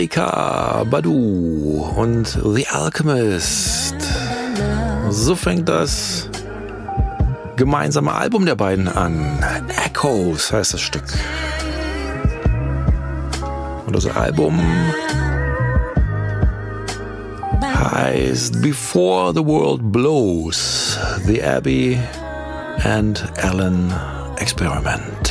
Erykah Badu und The Alchemist. So fängt das gemeinsame Album der beiden an. Echoes heißt das Stück. Und das Album heißt Before the World Blows, The Abby and Alan Experiment.